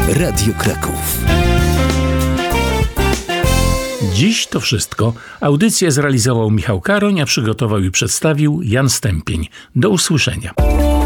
Radio Kraków. Dziś to wszystko. Audycję zrealizował Michał Karoń, a przygotował i przedstawił Jan Stępień. Do usłyszenia.